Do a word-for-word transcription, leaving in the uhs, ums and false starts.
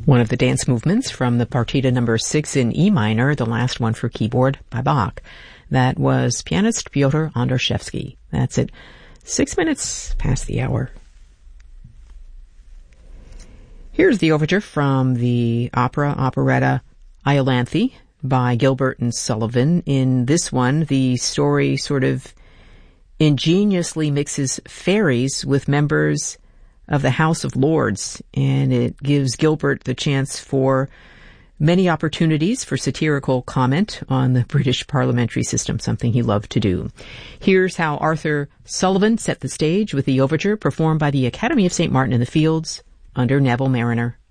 One of the dance movements from the Partita number six in E minor, the last one for keyboard by Bach. That was pianist Pyotr Andruszewski. That's it. Six minutes past the hour. Here's the overture from the opera operetta Iolanthe by Gilbert and Sullivan. In this one, the story sort of ingeniously mixes fairies with members of the House of Lords, and it gives Gilbert the chance for many opportunities for satirical comment on the British parliamentary system, something he loved to do. Here's how Arthur Sullivan set the stage with the overture performed by the Academy of Saint Martin in the Fields under Neville Marriner.